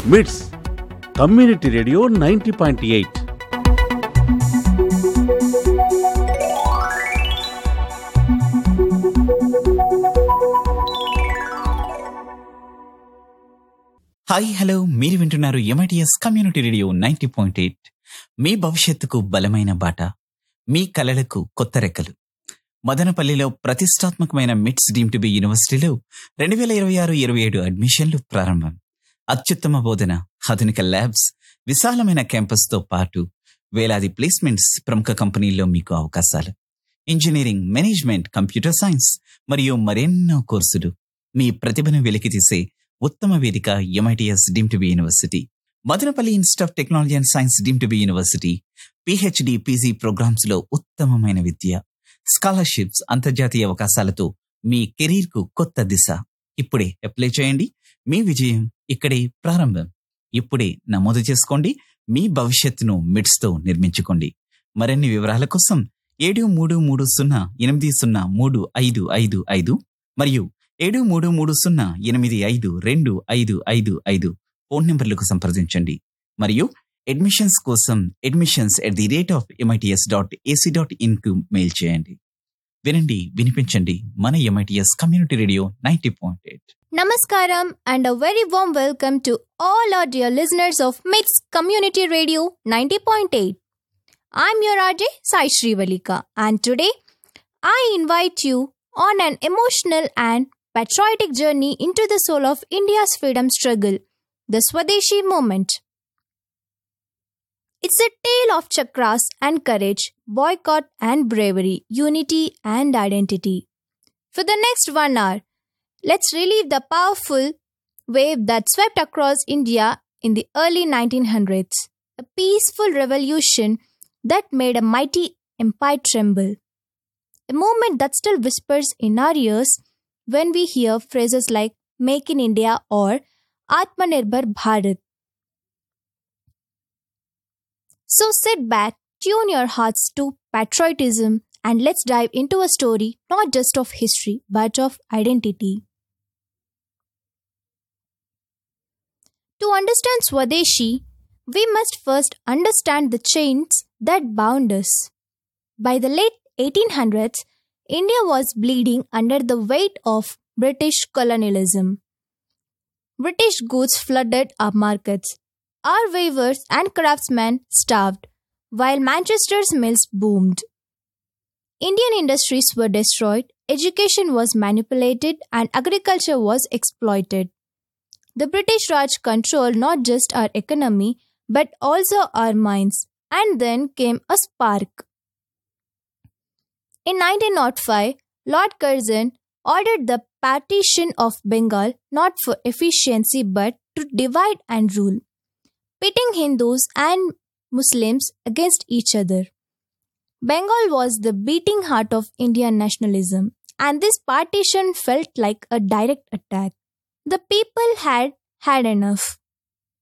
మిట్స్ community radio 90.8. Hi hello, మీరు వింటున్నారు MITS కమ్యూనిటీ రేడియో 90.8. మీ భవిష్యత్తుకు బలమైన బాట, మీ కలలకు కొత్త రెక్కలు. మదనపల్లిలో ప్రతిష్టాత్మకమైన మిట్స్ డీమ్ టు బి యూనివర్సిటీలో 2026-27 అడ్మిషన్లు ప్రారంభం. అత్యుత్తమ బోధన, ఆధునిక ల్యాబ్స్, విశాలమైన క్యాంపస్తో పాటు వేలాది ప్లేస్మెంట్స్, ప్రముఖ కంపెనీల్లో మీకు అవకాశాలు. ఇంజనీరింగ్, మేనేజ్మెంట్, కంప్యూటర్ సైన్స్ మరియు మరెన్నో కోర్సులు. మీ ప్రతిభను వెలికితీసే ఉత్తమ వేదిక MITS deem to be university. Madanapalle institute of technology and science deem to be university. PhD, PG programmes లో ఉత్తమమైన విద్య, స్కాలర్షిప్స్, అంతర్జాతీయ అవకాశాలతో మీ కెరీర్ కు కొత్త దిశ. ఇప్పుడే అప్లై చేయండి. మీ విజయం ఇక్కడే ప్రారంభం. ఇప్పుడే నమోదు చేసుకోండి. మీ భవిష్యత్తును మిడ్స్ తో నిర్మించుకోండి. మరిన్ని వివరాల కోసం 7330803555 మరియు 7330852555 ఫోన్ నెంబర్లకు సంప్రదించండి. మరియు అడ్మిషన్స్ కోసం admissions@MITS.ac.in కు మెయిల్ చేయండి. వినండి, వినిపించండి. మన MITS community radio 90.8. Namaskaram and a very warm welcome to all our dear listeners of MITS Community Radio 90.8. I'm your RJ Sai Srivalika, and today I invite you on an emotional and patriotic journey into the soul of India's freedom struggle, the Swadeshi movement. It's a tale of chakras and courage, boycott and bravery, unity and identity. For the next 1 hour, let's relive the powerful wave that swept across India in the early 1900s, a peaceful revolution that made a mighty empire tremble. A movement that still whispers in our ears when we hear phrases like Make in India or Atmanirbhar Bharat. So sit back, tune your hearts to patriotism, and let's dive into a story not just of history but of identity. To understand Swadeshi, we must first understand the chains that bound us. By the late 1800s, India was bleeding under the weight of British colonialism. British goods flooded our markets. Our weavers and craftsmen starved, while Manchester's mills boomed. Indian industries were destroyed, education was manipulated, and agriculture was exploited. The British Raj controlled not just our economy, but also our minds. And then came a spark. In 1905, Lord Curzon ordered the partition of Bengal not for efficiency but to divide and rule, pitting Hindus and Muslims against each other. Bengal was the beating heart of Indian nationalism, and this partition felt like a direct attack. The people had enough.